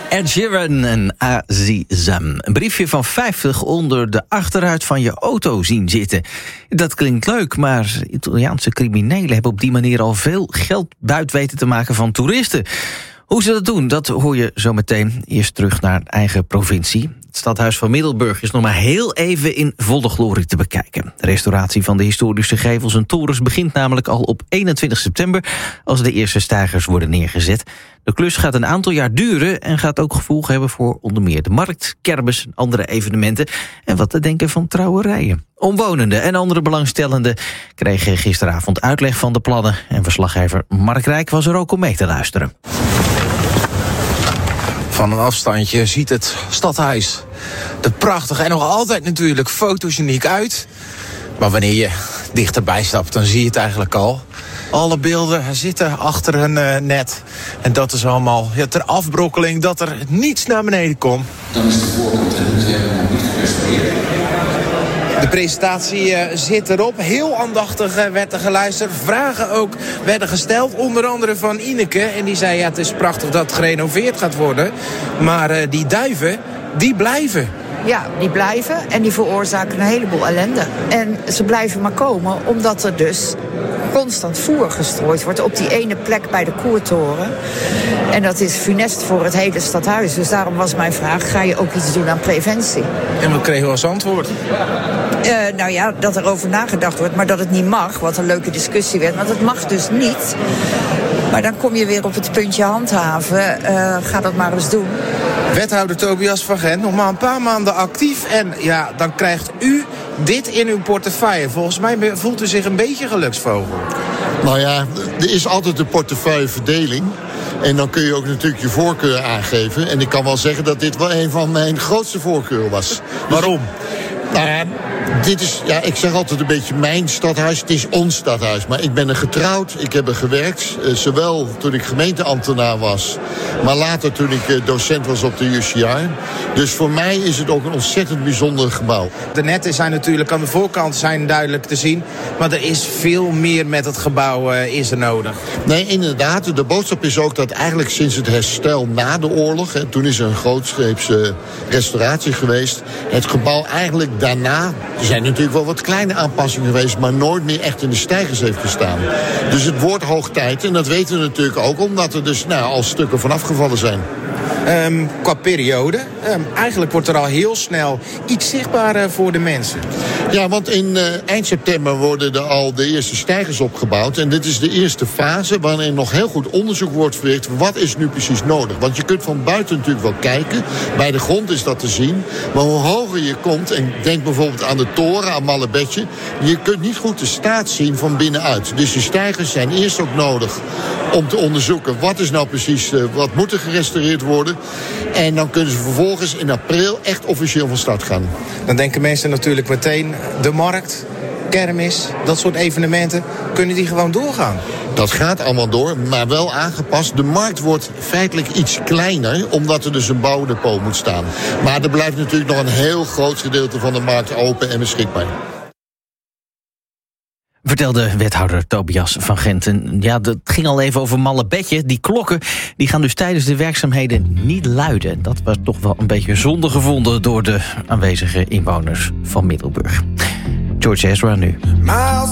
Ed Sheeran en Azizam. Een briefje van 50 onder de achteruit van je auto zien zitten. Dat klinkt leuk, maar Italiaanse criminelen hebben op die manier al veel geld buit weten te maken van toeristen. Hoe ze dat doen, dat hoor je zo meteen. Eerst terug naar eigen provincie. Het stadhuis van Middelburg is nog maar heel even in volle glorie te bekijken. De restauratie van de historische gevels en torens begint namelijk al op 21 september... als de eerste stijgers worden neergezet. De klus gaat een aantal jaar duren en gaat ook gevolgen hebben voor onder meer de markt, kermis en andere evenementen. En wat te denken van trouwerijen. Omwonenden en andere belangstellenden kregen gisteravond uitleg van de plannen. En verslaggever Mark Rijk was er ook om mee te luisteren. Van een afstandje ziet het stadhuis er prachtig en nog altijd natuurlijk fotogeniek uit. Maar wanneer je dichterbij stapt, dan zie je het eigenlijk al. Alle beelden zitten achter een net. En dat is allemaal ter afbrokkeling dat er niets naar beneden komt. Dan is de voorkant en moet helemaal niet gerestaureerd. De presentatie zit erop. Heel aandachtig werd er geluisterd. Vragen ook werden gesteld. Onder andere van Ineke. En die zei, ja, het is prachtig dat het gerenoveerd gaat worden. Maar die duiven, die blijven. Ja, die blijven en die veroorzaken een heleboel ellende. En ze blijven maar komen omdat er dus constant voer gestrooid wordt op die ene plek bij de Koertoren. En dat is funest voor het hele stadhuis. Dus daarom was mijn vraag, ga je ook iets doen aan preventie? En wat kregen we als antwoord? Nou ja, dat er over nagedacht wordt, maar dat het niet mag. Wat een leuke discussie werd, want het mag dus niet. Maar dan kom je weer op het puntje handhaven. Ga dat maar eens doen. Wethouder Tobias van Gent, nog maar een paar maanden actief. En ja, dan krijgt u dit in uw portefeuille. Volgens mij voelt u zich een beetje geluksvogel. Nou ja, er is altijd een portefeuilleverdeling. En dan kun je ook natuurlijk je voorkeur aangeven. En ik kan wel zeggen dat dit wel een van mijn grootste voorkeuren was. Waarom? Nou, dit is, ja, ik zeg altijd een beetje mijn stadhuis. Het is ons stadhuis. Maar ik ben er getrouwd. Ik heb er gewerkt. Zowel toen ik gemeenteambtenaar was. Maar later toen ik docent was op de UCR. Dus voor mij is het ook een ontzettend bijzonder gebouw. De netten zijn natuurlijk aan de voorkant zijn duidelijk te zien. Maar er is veel meer met het gebouw is er nodig. Nee, inderdaad. De boodschap is ook dat eigenlijk sinds het herstel na de oorlog... en toen is er een grootscheepse restauratie geweest... het gebouw eigenlijk daarna... Er zijn natuurlijk wel wat kleine aanpassingen geweest... maar nooit meer echt in de steigers heeft gestaan. Dus het wordt hoog tijd. En dat weten we natuurlijk ook omdat er dus al stukken van afgevallen zijn. Qua periode, eigenlijk wordt er al heel snel iets zichtbaar voor de mensen. Ja, want in eind september worden er al de eerste steigers opgebouwd. En dit is de eerste fase waarin nog heel goed onderzoek wordt verricht. Wat is nu precies nodig? Want je kunt van buiten natuurlijk wel kijken. Bij de grond is dat te zien. Maar hoe hoger je komt, en denk bijvoorbeeld aan de toren, aan Mallebetje... je kunt niet goed de staat zien van binnenuit. Dus de steigers zijn eerst ook nodig om te onderzoeken... wat is nou precies, wat moet er gerestaureerd worden... En dan kunnen ze vervolgens in april echt officieel van start gaan. Dan denken mensen natuurlijk meteen de markt, kermis, dat soort evenementen. Kunnen die gewoon doorgaan? Dat gaat allemaal door, maar wel aangepast. De markt wordt feitelijk iets kleiner, omdat er dus een bouwdepot moet staan. Maar er blijft natuurlijk nog een heel groot gedeelte van de markt open en beschikbaar. Vertelde wethouder Tobias van Gent. En ja, dat ging al even over Mallebetje. Die klokken die gaan dus tijdens de werkzaamheden niet luiden. Dat was toch wel een beetje zonde gevonden... door de aanwezige inwoners van Middelburg. George Ezra nu.